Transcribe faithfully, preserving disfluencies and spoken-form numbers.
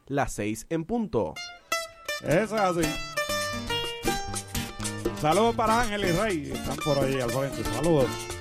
las seis en punto. Eso es así. Saludos para Ángel y Rey, están por ahí al frente. Saludos.